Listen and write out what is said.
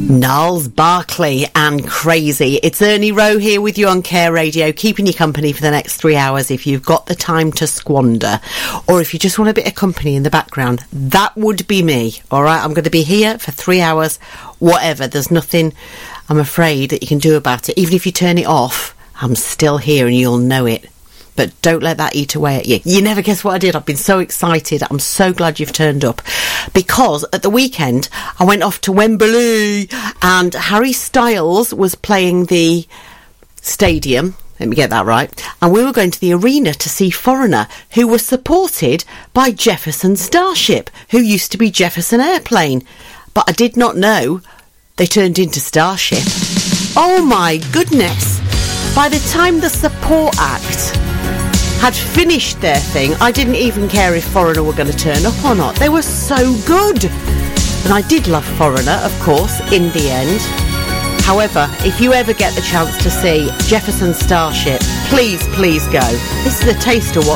Gnarls Barkley and Crazy. It's Ernie Rowe here with you on Care Radio, keeping you company for the next 3 hours if you've got the time to squander. Or if you just want a bit of company in the background, that would be me. All right, I'm going to be here for 3 hours, whatever. There's nothing, I'm afraid, that you can do about it. Even if you turn it off, I'm still here and you'll know it. But don't let that eat away at you. You never guess what I did. I've been so excited. I'm so glad you've turned up. Because at the weekend, I went off to Wembley and Harry Styles was playing the stadium. Let me get that right. And we were going to the arena to see Foreigner, who was supported by Jefferson Starship, who used to be Jefferson Airplane. But I did not know they turned into Starship. Oh my goodness. By the time the support act had finished their thing, I didn't even care if Foreigner were going to turn up or not. They were so good. And I did love Foreigner, of course, in the end. However, if you ever get the chance to see Jefferson Starship, please go. This is a taste of what